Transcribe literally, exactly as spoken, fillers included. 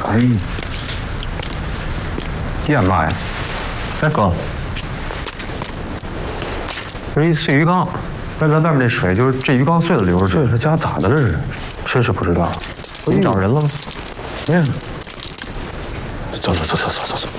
哎，燕麦。哎哥，这一碎鱼缸，那咱外面这水就是这鱼缸碎了流出去，这是家咋的这是？真是不知道。你找人了吗？没人。走走走走走走走。